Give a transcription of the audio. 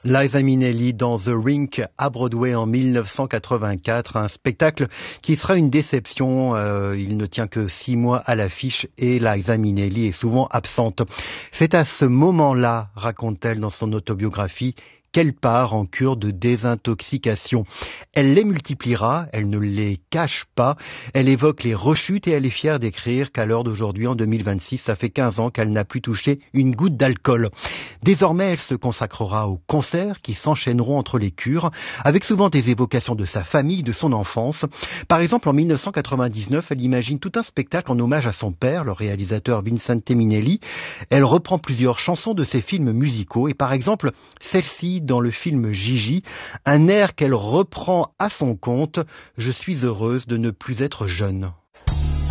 Liza Minnelli dans The Rink à Broadway en 1984, un spectacle qui sera une déception. Il ne tient que 6 mois à l'affiche et Liza Minnelli est souvent absente. C'est à ce moment-là, raconte-t-elle dans son autobiographie, qu'elle part en cure de désintoxication. Elle les multipliera, elle ne les cache pas, elle évoque les rechutes et elle est fière d'écrire qu'à l'heure d'aujourd'hui, en 2026, ça fait 15 ans qu'elle n'a plus touché une goutte d'alcool. Désormais, elle se consacrera aux concerts qui s'enchaîneront entre les cures, avec souvent des évocations de sa famille, de son enfance. Par exemple, en 1999, elle imagine tout un spectacle en hommage à son père, le réalisateur Vincente Minnelli. Elle reprend plusieurs chansons de ses films musicaux et par exemple, celle-ci dans le film Gigi, un air qu'elle reprend à son compte, « Je suis heureuse de ne plus être jeune ».